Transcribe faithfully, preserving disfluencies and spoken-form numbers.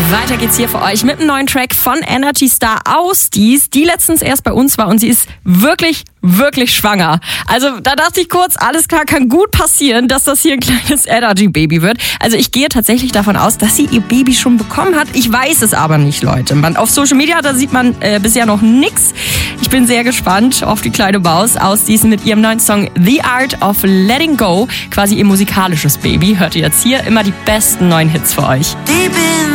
Weiter geht's hier für euch mit einem neuen Track von Energy Star Ausdies, die letztens erst bei uns war und sie ist wirklich, wirklich schwanger. Also da dachte ich kurz, alles klar, kann gut passieren, dass das hier ein kleines Energy-Baby wird. Also ich gehe tatsächlich davon aus, dass sie ihr Baby schon bekommen hat. Ich weiß es aber nicht, Leute. Man, auf Social Media, da sieht man äh, bisher noch nichts. Ich bin sehr gespannt auf die kleine Maus Ausdies mit ihrem neuen Song The Art of Letting Go. Quasi ihr musikalisches Baby. Hört ihr jetzt hier immer die besten neuen Hits für euch. Deep in